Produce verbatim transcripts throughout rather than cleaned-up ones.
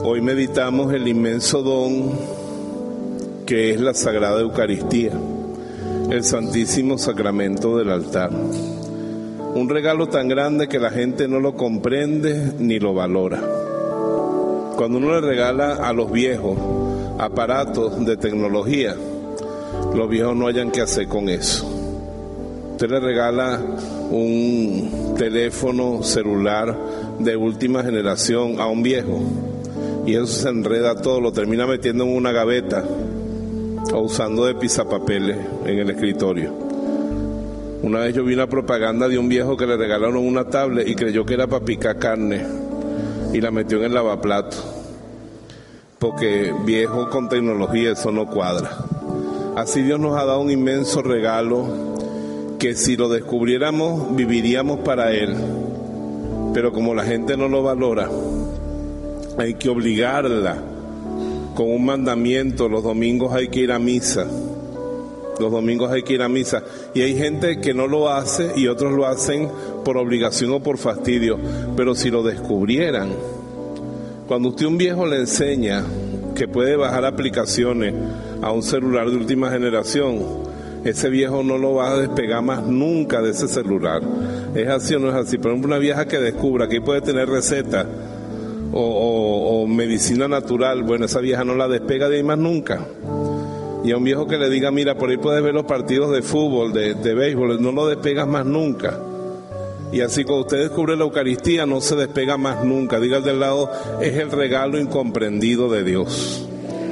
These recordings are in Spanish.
Hoy meditamos el inmenso don que es la Sagrada Eucaristía, el Santísimo Sacramento del altar. Un regalo tan grande que la gente no lo comprende ni lo valora. Cuando uno le regala a los viejos aparatos de tecnología, los viejos no hayan qué hacer con eso. Usted le regala un teléfono celular de última generación a un viejo y eso se enreda todo, lo termina metiendo en una gaveta o usando de pisapapeles en el escritorio. Una vez yo vi una propaganda de un viejo que le regalaron una tablet y creyó que era para picar carne y la metió en el lavaplato, porque viejo con tecnología eso no cuadra. Así Dios nos ha dado un inmenso regalo que si lo descubriéramos viviríamos para Él, pero como la gente no lo valora, hay que obligarla con un mandamiento. Los domingos hay que ir a misa, los domingos hay que ir a misa, y hay gente que no lo hace y otros lo hacen por obligación o por fastidio, pero si lo descubrieran, cuando usted a un viejo le enseña que puede bajar aplicaciones a un celular de última generación, ese viejo no lo va a despegar más nunca de ese celular. ¿Es así o no es así? Por ejemplo, una vieja que descubra que ahí puede tener receta o, o, o medicina natural, bueno, esa vieja no la despega de ahí más nunca. Y a un viejo que le diga, mira, por ahí puedes ver los partidos de fútbol, de, de béisbol, no lo despegas más nunca. Y así cuando usted descubre la Eucaristía, no se despega más nunca. Diga al del lado, es el regalo incomprendido de Dios.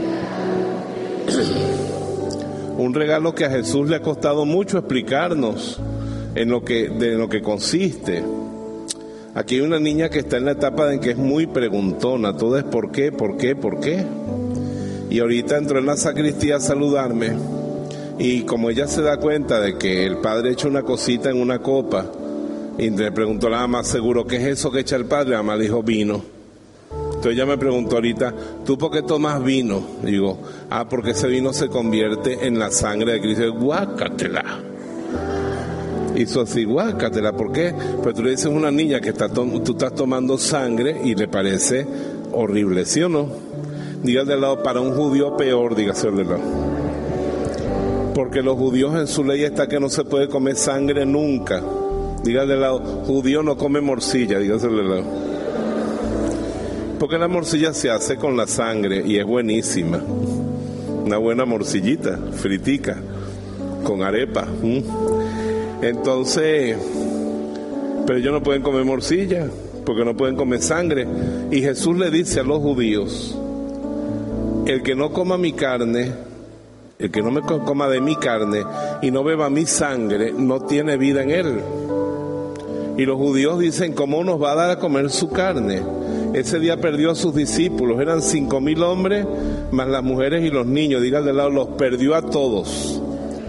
Un regalo que a Jesús le ha costado mucho explicarnos en lo que, de lo que consiste. Aquí hay una niña que está en la etapa en que es muy preguntona, todo es ¿por qué? ¿por qué? ¿por qué? Y ahorita entró en la sacristía a saludarme, y como ella se da cuenta de que el padre echa una cosita en una copa, y le preguntó a la mamá, ¿seguro qué es eso que echa el padre? La mamá le dijo, vino. Entonces ella me preguntó ahorita, ¿tú por qué tomas vino? Y digo, ah, porque ese vino se convierte en la sangre de Cristo. Y digo, guácatela. Hizo así, guácatela. ¿Por qué? Pues tú le dices a una niña que está to- tú estás tomando sangre y le parece horrible, ¿sí o no? Diga del lado, para un judío peor, dígase del lado. Porque los judíos en su ley está que no se puede comer sangre nunca. Diga del lado, judío no come morcilla, dígase del lado. Porque la morcilla se hace con la sangre y es buenísima. Una buena morcillita, fritica, con arepa. ¿Mm? Entonces, pero ellos no pueden comer morcilla, porque no pueden comer sangre. Y Jesús le dice a los judíos, el que no coma mi carne, el que no me coma de mi carne y no beba mi sangre, no tiene vida en él. Y los judíos dicen, ¿cómo nos va a dar a comer su carne? Ese día perdió a sus discípulos, eran cinco mil hombres, más las mujeres y los niños, digan de lado, los perdió a todos.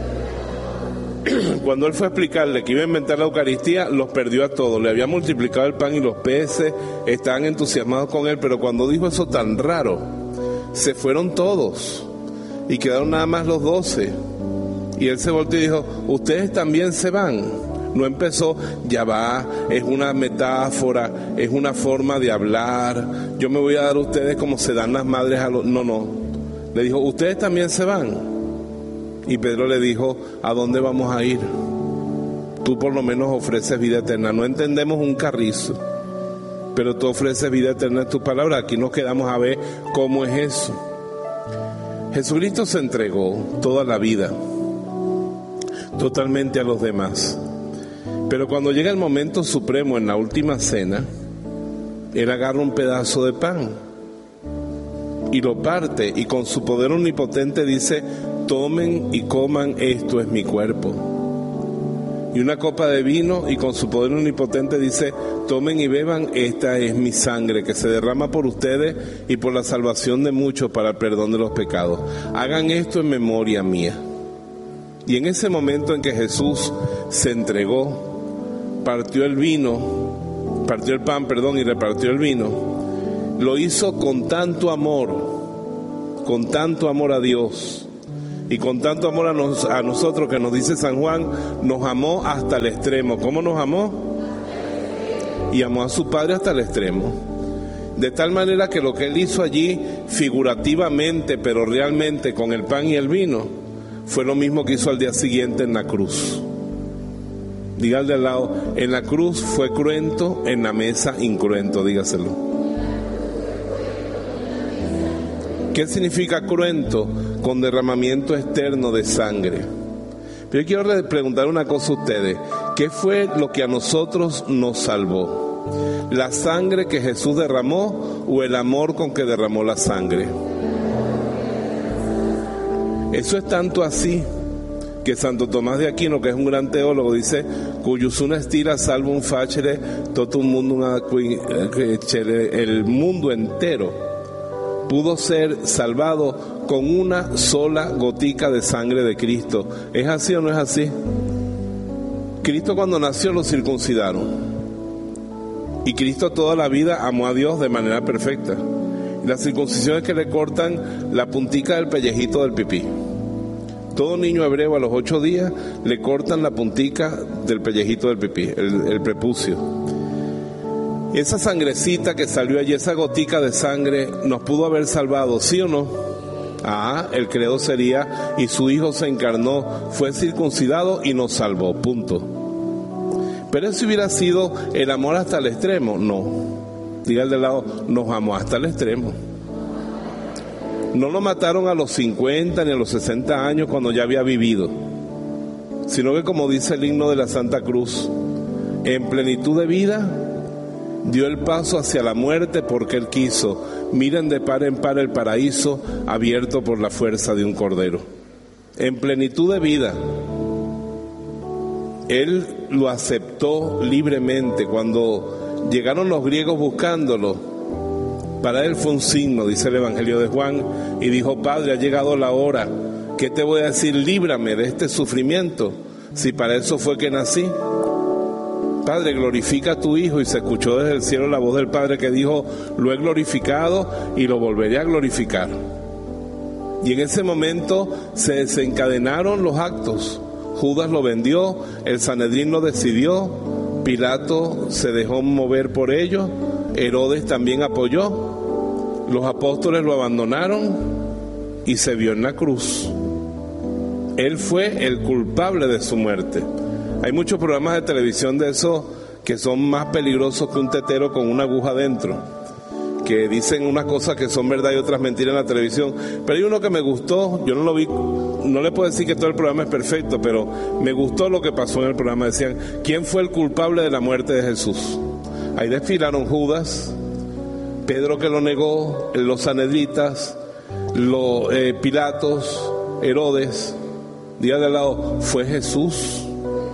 Cuando él fue a explicarle que iba a inventar la Eucaristía, los perdió a todos. Le había multiplicado el pan y los peces, estaban entusiasmados con él, pero cuando dijo eso tan raro, se fueron todos y quedaron nada más los doce. Y él se volteó y dijo, ustedes también se van. No empezó, ya va, es una metáfora, es una forma de hablar, yo me voy a dar a ustedes como se dan las madres a los... No, no. Le dijo, ustedes también se van. Y Pedro le dijo, ¿a dónde vamos a ir? Tú por lo menos ofreces vida eterna. No entendemos un carrizo, pero tú ofreces vida eterna en tu palabra. Aquí nos quedamos a ver cómo es eso. Jesucristo se entregó toda la vida, totalmente a los demás. Pero cuando llega el momento supremo en la última cena, Él agarra un pedazo de pan y lo parte y con su poder omnipotente dice, tomen y coman, esto es mi cuerpo. Y una copa de vino y con su poder omnipotente dice, tomen y beban, esta es mi sangre que se derrama por ustedes y por la salvación de muchos para el perdón de los pecados. Hagan esto en memoria mía. Y en ese momento en que Jesús se entregó, partió el vino, partió el pan, perdón, y repartió el vino, lo hizo con tanto amor, con tanto amor a Dios y con tanto amor a, nos, a nosotros, que nos dice San Juan, nos amó hasta el extremo. ¿Cómo nos amó? Y amó a su Padre hasta el extremo. De tal manera que lo que él hizo allí figurativamente, pero realmente con el pan y el vino, fue lo mismo que hizo al día siguiente en la cruz. Diga al de al lado, en la cruz fue cruento, en la mesa incruento, dígaselo. ¿Qué significa cruento? Con derramamiento externo de sangre. Pero yo quiero preguntar una cosa a ustedes. ¿Qué fue lo que a nosotros nos salvó? ¿La sangre que Jesús derramó o el amor con que derramó la sangre? Eso es tanto así que Santo Tomás de Aquino, que es un gran teólogo, dice: cuyus una estira salvo un facere, todo un mundo una, el mundo entero pudo ser salvado con una sola gotica de sangre de Cristo. ¿Es así o no es así? Cristo cuando nació lo circuncidaron. Y Cristo toda la vida amó a Dios de manera perfecta. Y la circuncisión es que le cortan la puntica del pellejito del pipí. Todo niño hebreo a los ocho días le cortan la puntica del pellejito del pipí, el, el prepucio. Y esa sangrecita que salió allí, esa gotica de sangre, ¿nos pudo haber salvado, sí o no? Ah, el credo sería: y su Hijo se encarnó, fue circuncidado y nos salvó, punto. Pero eso hubiera sido el amor hasta el extremo. No. Diga al de lado, nos amó hasta el extremo. No lo mataron a los cincuenta ni a los sesenta años cuando ya había vivido, sino que, como dice el himno de la Santa Cruz, en plenitud de vida dio el paso hacia la muerte porque Él quiso. Miren de par en par el paraíso abierto por la fuerza de un cordero. En plenitud de vida Él lo aceptó libremente. Cuando llegaron los griegos buscándolo, para Él fue un signo, dice el Evangelio de Juan, y dijo: Padre, ha llegado la hora. ¿Qué te voy a decir? Líbrame de este sufrimiento, si para eso fue que nací. Padre, glorifica a tu Hijo. Y se escuchó desde el cielo la voz del Padre que dijo: lo he glorificado y lo volveré a glorificar. Y en ese momento se desencadenaron los actos. Judas lo vendió, el Sanedrín lo decidió, Pilato se dejó mover por ello, Herodes también apoyó, los apóstoles lo abandonaron y se vio en la cruz. Él fue el culpable de su muerte. Hay muchos programas de televisión de eso que son más peligrosos que un tetero con una aguja dentro, que dicen unas cosas que son verdad y otras mentiras en la televisión. Pero hay uno que me gustó, yo no lo vi, no le puedo decir que todo el programa es perfecto, pero me gustó lo que pasó en el programa. Decían: ¿quién fue el culpable de la muerte de Jesús? Ahí desfilaron Judas, Pedro que lo negó, los sanedritas, los eh, Pilatos, Herodes. Día de al lado, fue Jesús.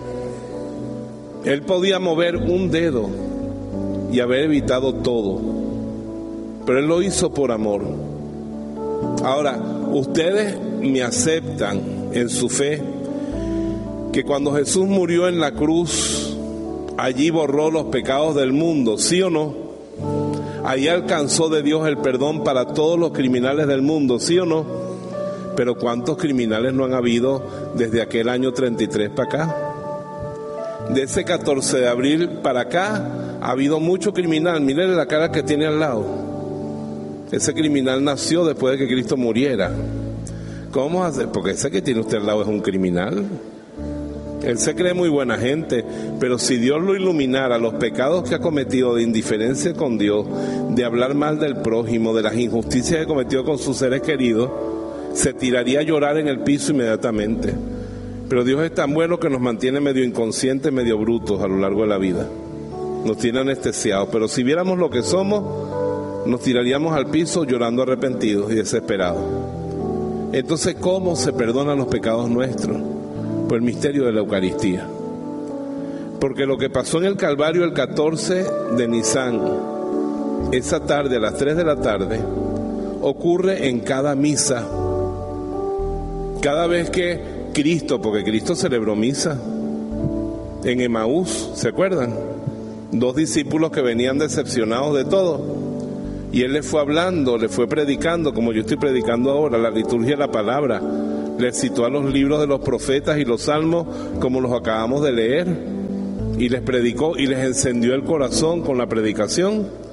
Él podía mover un dedo y haber evitado todo, pero Él lo hizo por amor. Ahora, ustedes me aceptan en su fe que cuando Jesús murió en la cruz, allí borró los pecados del mundo, ¿sí o no? Allí alcanzó de Dios el perdón para todos los criminales del mundo, ¿sí o no? Pero ¿cuántos criminales no han habido desde aquel año treinta y tres para acá? De ese catorce de abril para acá ha habido mucho criminal. Miren la cara que tiene al lado. Ese criminal nació después de que Cristo muriera. ¿Cómo hacer? Porque ese que tiene usted al lado es un criminal. Él se cree muy buena gente, pero si Dios lo iluminara, los pecados que ha cometido de indiferencia con Dios, de hablar mal del prójimo, de las injusticias que cometió con sus seres queridos, se tiraría a llorar en el piso inmediatamente. Pero Dios es tan bueno que nos mantiene medio inconscientes, medio brutos a lo largo de la vida. Nos tiene anestesiados, pero si viéramos lo que somos, nos tiraríamos al piso llorando arrepentidos y desesperados. Entonces, ¿cómo se perdonan los pecados nuestros? Por el misterio de la Eucaristía. Porque lo que pasó en el Calvario el catorce de Nisan, esa tarde a las tres de la tarde, ocurre en cada misa. Cada vez que Cristo, porque Cristo celebró misa en Emaús, ¿se acuerdan? Dos discípulos que venían decepcionados de todo, y Él les fue hablando, les fue predicando, como yo estoy predicando ahora, la liturgia de la palabra. Les citó a los libros de los profetas y los salmos, como los acabamos de leer, y les predicó y les encendió el corazón con la predicación.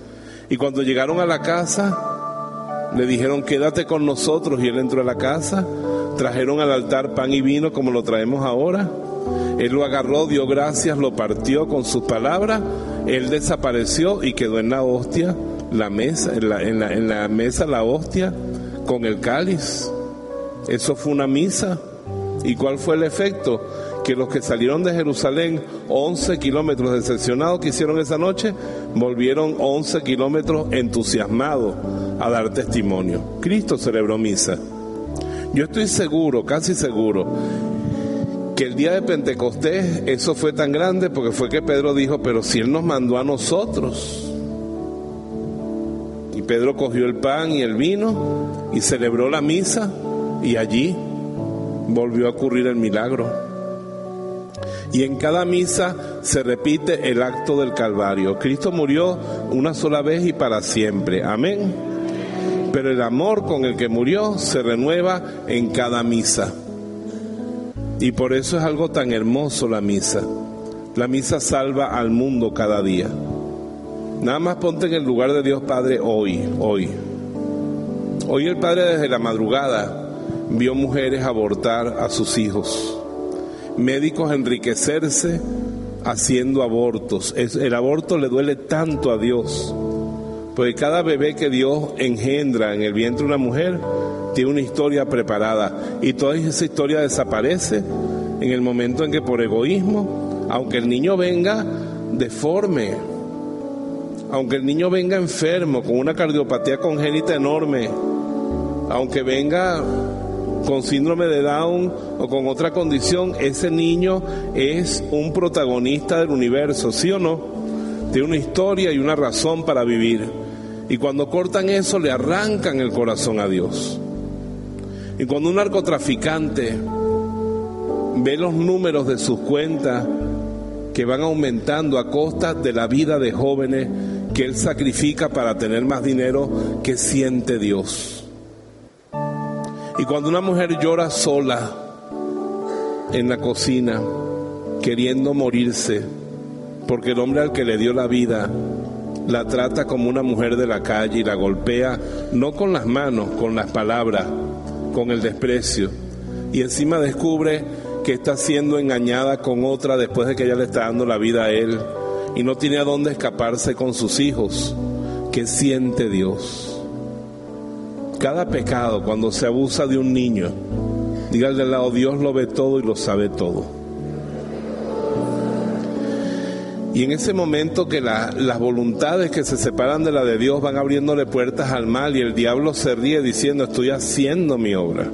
Y cuando llegaron a la casa, le dijeron, quédate con nosotros, y él entró a la casa. Trajeron al altar pan y vino como lo traemos ahora. Él lo agarró, dio gracias, lo partió con sus palabras. Él desapareció y quedó en la hostia, la mesa, en la, en la, en la mesa la hostia con el cáliz. Eso fue una misa. ¿Y cuál fue el efecto? Que los que salieron de Jerusalén, once kilómetros decepcionados que hicieron esa noche, volvieron once kilómetros entusiasmados a dar testimonio. Cristo celebró misa. Yo estoy seguro, casi seguro, que el día de Pentecostés eso fue tan grande porque fue que Pedro dijo, pero si Él nos mandó a nosotros. Y Pedro cogió el pan y el vino y celebró la misa, y allí volvió a ocurrir el milagro. Y en cada misa se repite el acto del Calvario. Cristo murió una sola vez y para siempre. Amén. Pero el amor con el que murió se renueva en cada misa. Y por eso es algo tan hermoso la misa. La misa salva al mundo cada día. Nada más ponte en el lugar de Dios Padre hoy, hoy. Hoy el Padre desde la madrugada vio mujeres abortar a sus hijos, médicos enriquecerse haciendo abortos. El aborto le duele tanto a Dios, porque cada bebé que Dios engendra en el vientre de una mujer tiene una historia preparada, y toda esa historia desaparece en el momento en que por egoísmo, aunque el niño venga deforme, aunque el niño venga enfermo con una cardiopatía congénita enorme, aunque venga con síndrome de Down o con otra condición, ese niño es un protagonista del universo, ¿sí o no? Tiene una historia y una razón para vivir. Y cuando cortan eso, le arrancan el corazón a Dios. Y cuando un narcotraficante ve los números de sus cuentas que van aumentando a costa de la vida de jóvenes que él sacrifica para tener más dinero, ¿qué siente Dios? Y cuando una mujer llora sola en la cocina, queriendo morirse, porque el hombre al que le dio la vida la trata como una mujer de la calle y la golpea, no con las manos, con las palabras, con el desprecio, y encima descubre que está siendo engañada con otra después de que ella le está dando la vida a él, y no tiene a dónde escaparse con sus hijos, ¿qué siente Dios? Cada pecado, cuando se abusa de un niño, dígale al lado, Dios lo ve todo y lo sabe todo. Y en ese momento que la, las voluntades que se separan de la de Dios van abriéndole puertas al mal, y el diablo se ríe diciendo, estoy haciendo mi obra.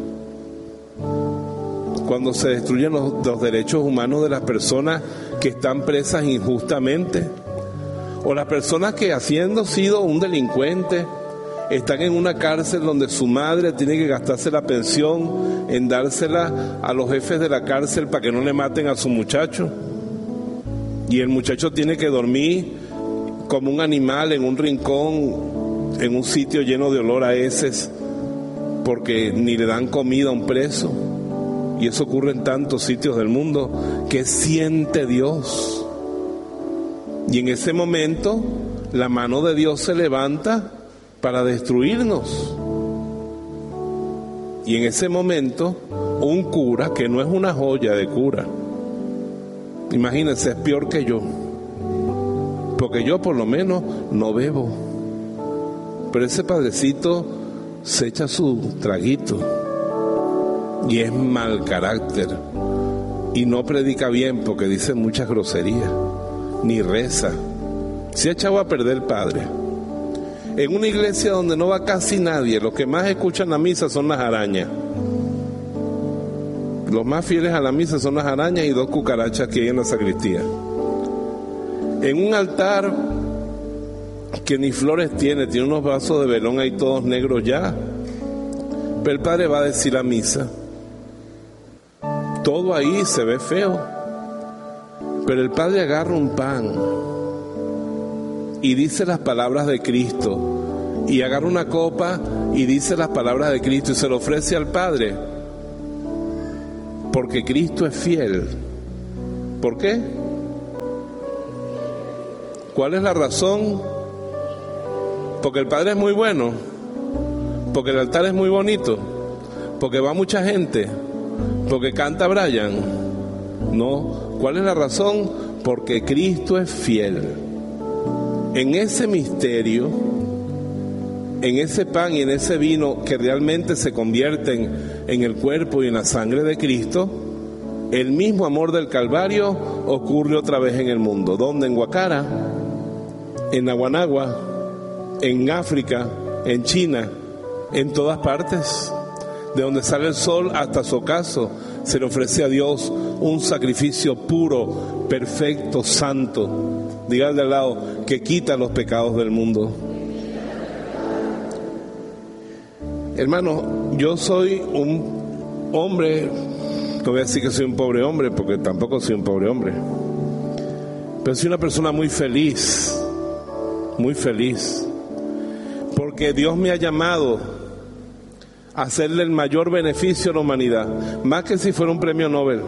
Cuando se destruyen los, los derechos humanos de las personas que están presas injustamente, o las personas que, habiendo sido un delincuente, están en una cárcel donde su madre tiene que gastarse la pensión en dársela a los jefes de la cárcel para que no le maten a su muchacho, y el muchacho tiene que dormir como un animal en un rincón, en un sitio lleno de olor a heces, porque ni le dan comida a un preso. Y eso ocurre en tantos sitios del mundo. ¿Qué siente Dios? Y en ese momento la mano de Dios se levanta para destruirnos. Y en ese momento un cura, que no es una joya de cura, imagínense, es peor que yo, porque yo por lo menos no bebo, pero ese padrecito se echa su traguito y es mal carácter y no predica bien porque dice muchas groserías, ni reza, se ha echado a perder el padre. En una iglesia donde no va casi nadie, los que más escuchan la misa son las arañas. Los más fieles a la misa son las arañas y dos cucarachas que hay en la sacristía. En un altar que ni flores tiene, tiene unos vasos de velón ahí todos negros ya. Pero el padre va a decir la misa. Todo ahí se ve feo. Pero el padre agarra un pan y dice las palabras de Cristo. Y agarra una copa y dice las palabras de Cristo y se lo ofrece al Padre. Porque Cristo es fiel. ¿Por qué? ¿Cuál es la razón? porque el Padre es muy bueno, porque el altar es muy bonito, porque va mucha gente, porque canta Brian. No, ¿cuál es la razón? Porque Cristo es fiel. En ese misterio, en ese pan y en ese vino que realmente se convierten en el cuerpo y en la sangre de Cristo, el mismo amor del Calvario ocurre otra vez en el mundo. ¿Dónde? En Guacara, en Naguanagua, en África, en China, en todas partes. De donde sale el sol hasta su ocaso, se le ofrece a Dios un sacrificio puro, perfecto, santo. Diga al de al lado, que quita los pecados del mundo. Hermano, yo soy un hombre, no voy a decir que soy un pobre hombre, porque tampoco soy un pobre hombre, pero soy una persona muy feliz, muy feliz, porque Dios me ha llamado a hacerle el mayor beneficio a la humanidad, más que si fuera un premio Nobel,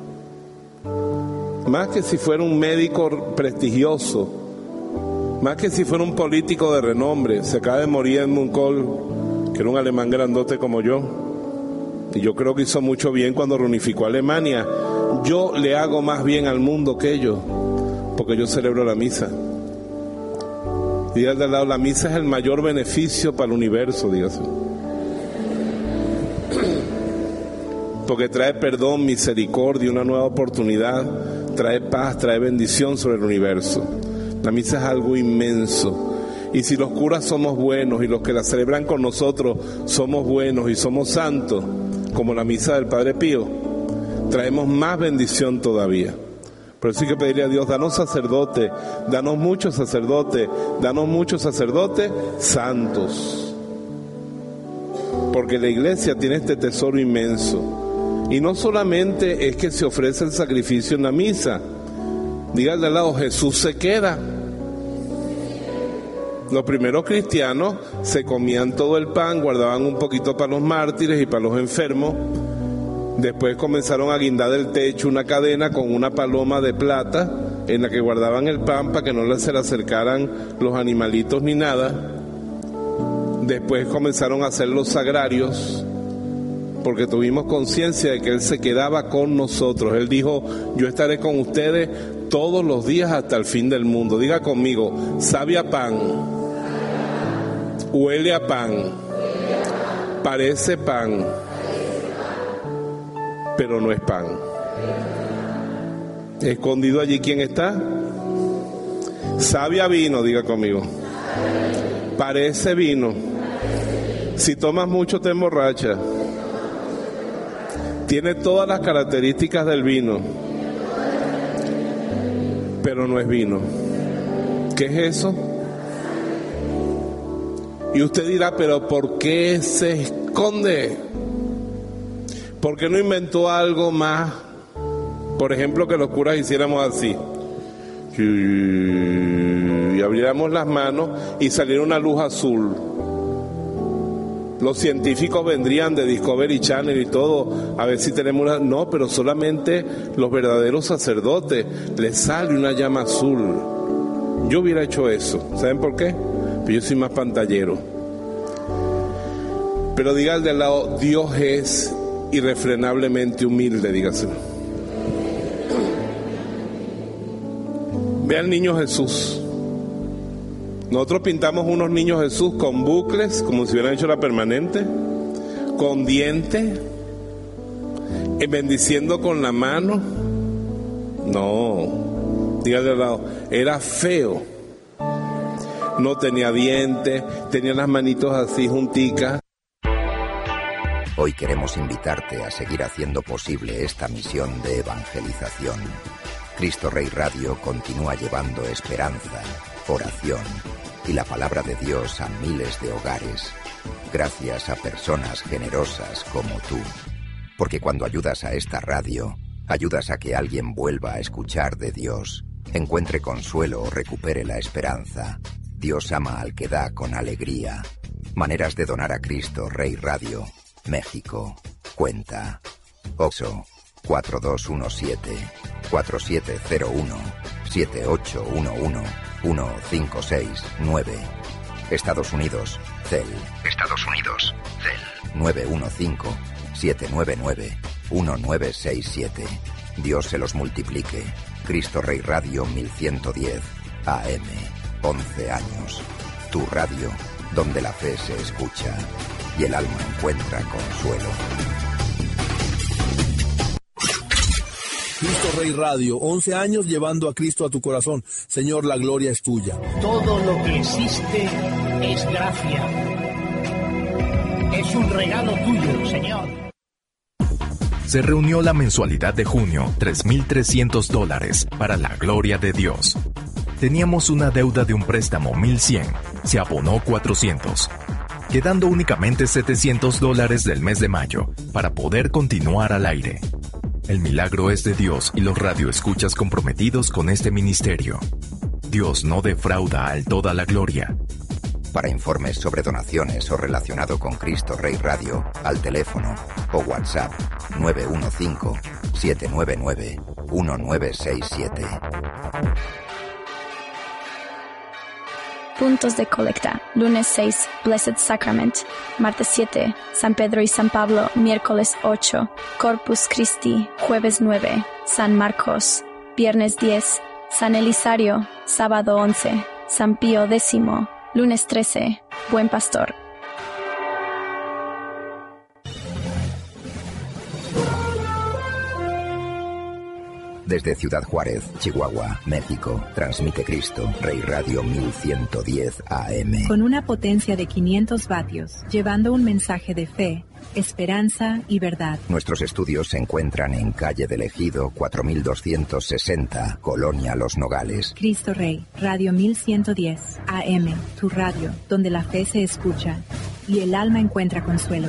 más que si fuera un médico prestigioso, más que si fuera un político de renombre. Se acaba de morir Edmund Kohl, que era un alemán grandote como yo, y yo creo que hizo mucho bien cuando reunificó a Alemania. Yo le hago más bien al mundo que ellos, porque yo celebro la misa. Dígale al lado, la misa es el mayor beneficio para el universo, dígase. Porque trae perdón, misericordia, una nueva oportunidad, trae paz, trae bendición sobre el universo. La misa es algo inmenso. Y si los curas somos buenos y los que la celebran con nosotros somos buenos y somos santos, como la misa del Padre Pío, traemos más bendición todavía. Por eso hay que pedirle a Dios, danos sacerdotes, danos muchos sacerdotes, danos muchos sacerdotes santos. Porque la iglesia tiene este tesoro inmenso. Y no solamente es que se ofrece el sacrificio en la misa. Dígale al lado, Jesús se queda. Los primeros cristianos se comían todo el pan, guardaban un poquito para los mártires y para los enfermos. Después comenzaron a guindar del techo una cadena con una paloma de plata en la que guardaban el pan para que no se le acercaran los animalitos ni nada. Después comenzaron a hacer los sagrarios, porque tuvimos conciencia de que Él se quedaba con nosotros. Él dijo, yo estaré con ustedes todos los días hasta el fin del mundo. Diga conmigo, sabe a pan, huele a pan, parece pan, pero no es pan. Escondido allí, ¿quién está? Sabe a vino, diga conmigo. Parece vino. Si tomas mucho te emborracha. Tiene todas las características del vino, pero no es vino. ¿Qué es eso? Y usted dirá, pero ¿por qué se esconde? ¿Por qué no inventó algo más? Por ejemplo, que los curas hiciéramos así y abriéramos las manos y saliera una luz azul. Los científicos vendrían de Discovery Channel y todo a ver si tenemos una... No, pero solamente los verdaderos sacerdotes les sale una llama azul. Yo hubiera hecho eso. ¿Saben por qué? Pues yo soy más pantallero. Pero diga al de al lado, Dios es irrefrenablemente humilde, dígaselo. Ve al niño Jesús. Nosotros pintamos unos niños Jesús con bucles, como si hubieran hecho la permanente, con dientes, bendiciendo con la mano. No, dígale al lado, era feo. No tenía dientes, tenía las manitos así junticas. Hoy queremos invitarte a seguir haciendo posible esta misión de evangelización. Cristo Rey Radio continúa llevando esperanza, oración y la palabra de Dios a miles de hogares, gracias a personas generosas como tú. Porque cuando ayudas a esta radio, ayudas a que alguien vuelva a escuchar de Dios, encuentre consuelo o recupere la esperanza. Dios ama al que da con alegría. Maneras de donar a Cristo Rey Radio, México. Cuenta Oxo cuatro dos uno siete, cuatro siete cero uno, siete ocho uno uno, uno cinco seis nueve. Estados Unidos, C E L. Estados Unidos, C E L. nueve uno cinco, siete nueve nueve, uno nueve seis siete. Dios se los multiplique. Cristo Rey Radio mil ciento diez, A M. once años. Tu radio, donde la fe se escucha y el alma encuentra consuelo. Cristo Rey Radio, once años llevando a Cristo a tu corazón. Señor, la gloria es tuya. Todo lo que existe es gracia. Es un regalo tuyo, Señor. Se reunió la mensualidad de junio, tres mil trescientos dólares, para la gloria de Dios. Teníamos una deuda de un préstamo mil cien, se abonó cuatrocientos, quedando únicamente setecientos dólares del mes de mayo para poder continuar al aire. El milagro es de Dios y los radioescuchas comprometidos con este ministerio. Dios no defrauda al toda la gloria. Para informes sobre donaciones o relacionado con Cristo Rey Radio, al teléfono o WhatsApp nueve uno cinco, siete nueve nueve, uno nueve seis siete. Puntos de colecta. Lunes seis, Blessed Sacrament. Martes siete, San Pedro y San Pablo. Miércoles ocho, Corpus Christi. Jueves nueve, San Marcos. Viernes diez, San Elisario. Sábado once, San Pío X. Lunes trece, Buen Pastor. Desde Ciudad Juárez, Chihuahua, México, transmite Cristo Rey Radio mil ciento diez A M. Con una potencia de quinientos vatios, llevando un mensaje de fe, esperanza y verdad. Nuestros estudios se encuentran en calle del Ejido cuatro mil doscientos sesenta, Colonia Los Nogales. Cristo Rey, Radio mil ciento diez A M, tu radio, donde la fe se escucha y el alma encuentra consuelo.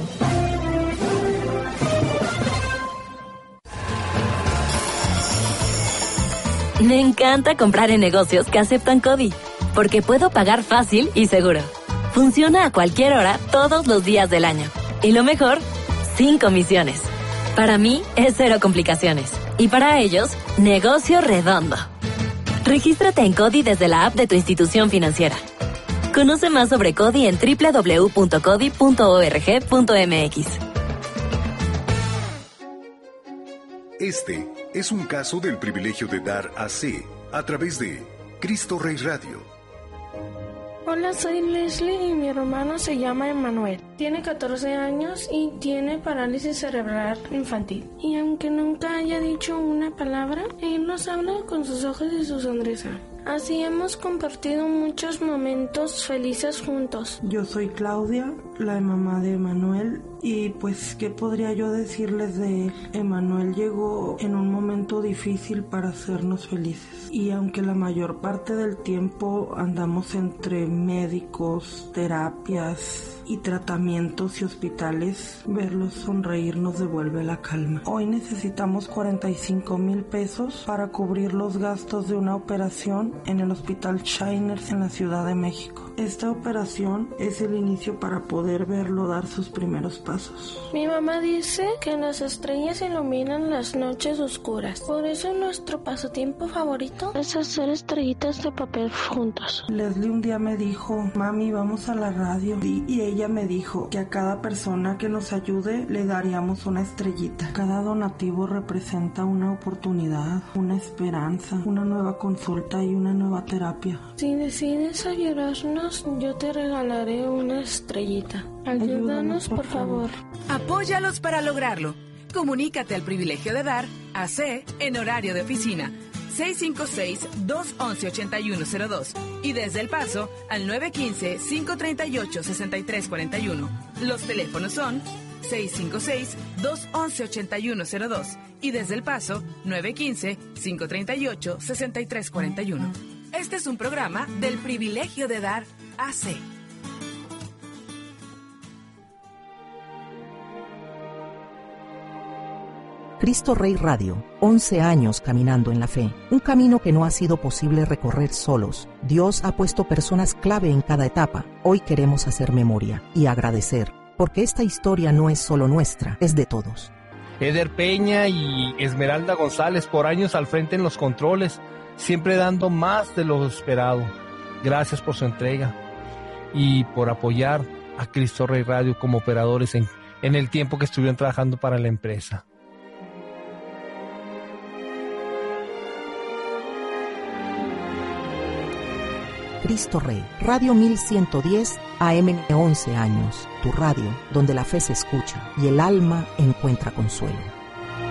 Me encanta comprar en negocios que aceptan CODI, porque puedo pagar fácil y seguro. Funciona a cualquier hora, todos los días del año. Y lo mejor, sin comisiones. Para mí, es cero complicaciones. Y para ellos, negocio redondo. Regístrate en CODI desde la app de tu institución financiera. Conoce más sobre CODI en doble u doble u doble u punto codi punto org punto m x. Este es un caso del privilegio de dar A C a través de Cristo Rey Radio. Hola, soy Leslie y mi hermano se llama Emanuel. Tiene catorce años y tiene parálisis cerebral infantil. Y aunque nunca haya dicho una palabra, él nos habla con sus ojos y su sonrisa. Así hemos compartido muchos momentos felices juntos. Yo soy Claudia, la mamá de Emanuel, y pues, ¿qué podría yo decirles de él? Emanuel llegó en un momento difícil para hacernos felices. Y aunque la mayor parte del tiempo andamos entre médicos, terapias y tratamientos y hospitales, verlos sonreír nos devuelve la calma. Hoy necesitamos cuarenta y cinco mil pesos para cubrir los gastos de una operación en el Hospital Shiners en la Ciudad de México. Esta operación es el inicio para poder verlo dar sus primeros pasos. Mi mamá dice que las estrellas iluminan las noches oscuras. Por eso nuestro pasatiempo favorito es hacer estrellitas de papel juntos. Leslie un día me dijo, mami, vamos a la radio. Y, y ella me dijo que a cada persona que nos ayude le daríamos una estrellita. Cada donativo representa una oportunidad, una esperanza, una nueva consulta y una nueva terapia. Si decides ayudarnos, yo te regalaré una estrellita. Ayúdanos, por favor. Apóyalos para lograrlo. Comunícate al privilegio de dar A C en horario de oficina seis cinco seis, dos once, ochenta y uno cero dos y desde El Paso al nueve quince, cinco treinta y ocho, sesenta y tres cuarenta y uno. Los teléfonos son seis cinco seis, dos once, ochenta y uno cero dos y desde El Paso nueve quince, cinco treinta y ocho, sesenta y tres cuarenta y uno. Este es un programa del privilegio de dar A C. Cristo Rey Radio, once años caminando en la fe, un camino que no ha sido posible recorrer solos. Dios ha puesto personas clave en cada etapa. Hoy queremos hacer memoria y agradecer, porque esta historia no es solo nuestra, es de todos. Eder Peña y Esmeralda González por años al frente en los controles, siempre dando más de lo esperado. Gracias por su entrega. y por apoyar a Cristo Rey Radio como operadores en, en el tiempo que estuvieron trabajando para la empresa. Cristo Rey, Radio mil ciento diez A M, once años, tu radio donde la fe se escucha y el alma encuentra consuelo.